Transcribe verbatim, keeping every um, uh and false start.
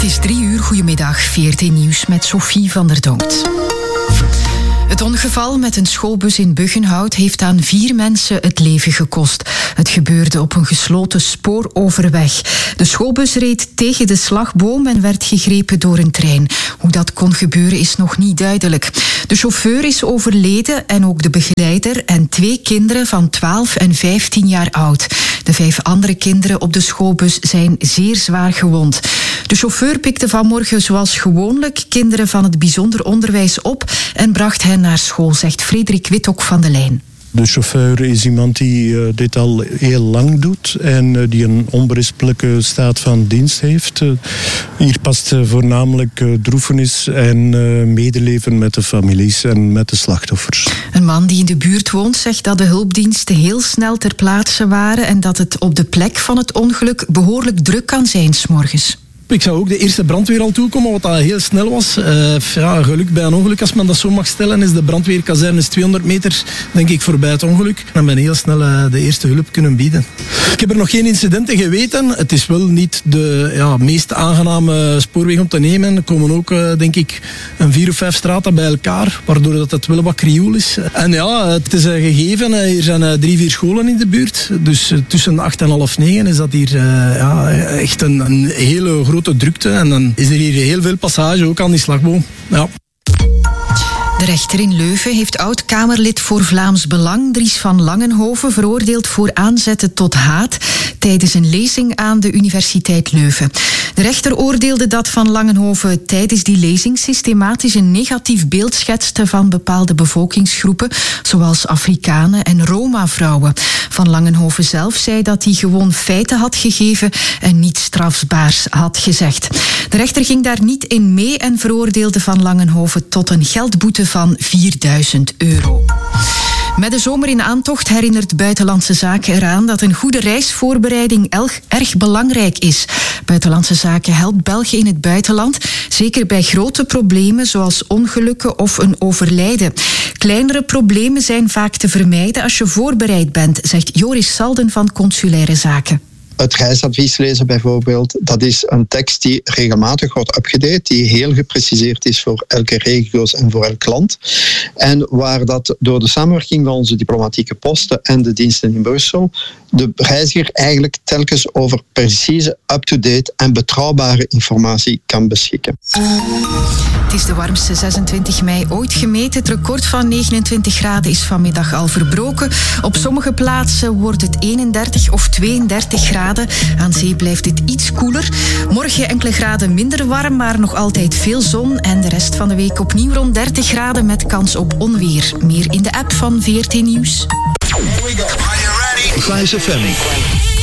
is drie uur. Goedemiddag, V R T Nieuws met Sophie van der Donkt. Het ongeval met een schoolbus in Buggenhout heeft aan vier mensen het leven gekost. Het gebeurde op een gesloten spooroverweg. De schoolbus reed tegen de slagboom en werd gegrepen door een trein. Hoe dat kon gebeuren is nog niet duidelijk. De chauffeur is overleden en ook de begeleider en twee kinderen van twaalf en vijftien jaar oud. De vijf andere kinderen op de schoolbus zijn zeer zwaar gewond. De chauffeur pikte vanmorgen zoals gewoonlijk kinderen van het bijzonder onderwijs op en bracht hen naar school, zegt Frederik Wittok van de Lijn. De chauffeur is iemand die uh, dit al heel lang doet en uh, die een onberispelijke staat van dienst heeft. Uh, hier past uh, voornamelijk uh, droefenis en uh, medeleven met de families en met de slachtoffers. Een man die in de buurt woont zegt dat de hulpdiensten heel snel ter plaatse waren en dat het op de plek van het ongeluk behoorlijk druk kan zijn 's morgens. Ik zou ook de eerste brandweer al toekomen, wat dat heel snel was. Uh, ja, geluk bij een ongeluk, als men dat zo mag stellen, is de brandweerkazerne is tweehonderd meter, denk ik, voorbij het ongeluk. En ben heel snel uh, de eerste hulp kunnen bieden. Ik heb er nog geen incidenten geweten. Het is wel niet de ja, meest aangename spoorweg om te nemen. Er komen ook, uh, denk ik, een vier of vijf straten bij elkaar, waardoor dat het wel wat krioel is. En ja, het is een gegeven. Uh, hier zijn uh, drie, vier scholen in de buurt. Dus uh, tussen acht en half negen is dat hier uh, ja, echt een, een hele grote grote drukte en dan is er hier heel veel passage, ook aan die slagboom. Ja. De rechter in Leuven heeft oud-Kamerlid voor Vlaams Belang Dries van Langenhoven veroordeeld voor aanzetten tot haat tijdens een lezing aan de Universiteit Leuven. De rechter oordeelde dat Van Langenhoven tijdens die lezing systematisch een negatief beeld schetste van bepaalde bevolkingsgroepen, zoals Afrikanen en Roma-vrouwen. Van Langenhoven zelf zei dat hij gewoon feiten had gegeven en niets strafbaars had gezegd. De rechter ging daar niet in mee en veroordeelde Van Langenhoven tot een geldboete van vierduizend euro. Met de zomer in aantocht herinnert Buitenlandse Zaken eraan dat een goede reisvoorbereiding erg belangrijk is. Buitenlandse Zaken helpt België in het buitenland, zeker bij grote problemen zoals ongelukken of een overlijden. Kleinere problemen zijn vaak te vermijden als je voorbereid bent, zegt Joris Salden van Consulaire Zaken. Het reisadvies lezen bijvoorbeeld, dat is een tekst die regelmatig wordt upgedate, die heel gepreciseerd is voor elke regio's en voor elk land. En waar dat door de samenwerking van onze diplomatieke posten en de diensten in Brussel de reiziger eigenlijk telkens over precieze, up-to-date en betrouwbare informatie kan beschikken. Het is de warmste zesentwintig mei ooit gemeten. Het record van negenentwintig graden is vanmiddag al verbroken. Op sommige plaatsen wordt het eenendertig of tweeëndertig graden. Aan zee blijft het iets koeler. Morgen enkele graden minder warm, maar nog altijd veel zon. En de rest van de week opnieuw rond dertig graden met kans op onweer. Meer in de app van V R T Nieuws. Here we go. Are you ready? Fijs F M.